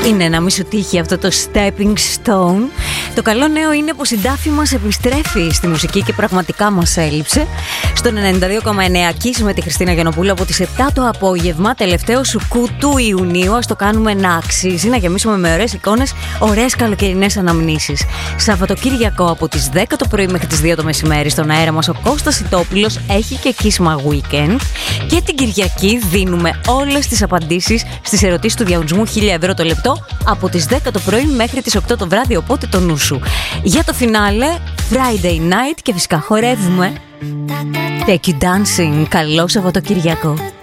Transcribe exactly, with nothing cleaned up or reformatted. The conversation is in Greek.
Είναι να μη σου τύχει αυτό το stepping stone. Το καλό νέο είναι πως η Ντάφη μας επιστρέφει στη μουσική και πραγματικά μας έλειψε. Στον ενενήντα δύο κόμμα εννέα Kiss με τη Χριστίνα Γιαννοπούλου από τις επτά το απόγευμα, τελευταίο σουκού του Ιουνίου. Ας το κάνουμε να αξίζει, να γεμίσουμε με ωραίες εικόνες, ωραίες καλοκαιρινές αναμνήσεις. Σαββατοκύριακο από τις δέκα το πρωί μέχρι τις δύο το μεσημέρι στον αέρα μας ο Κώστας Ιτόπουλος έχει και Kiss My Weekend. Και την Κυριακή δίνουμε όλες τις απαντήσεις στις ερωτήσεις του διαγωνισμού χίλια ευρώ το λεπτό από τις δέκα το πρωί μέχρι τις οκτώ το βράδυ, οπότε το νου σου. Για το φινάλε, Friday night και φυσικά χορεύουμε. Take you dancing. Καλό Σαββατοκύριακο.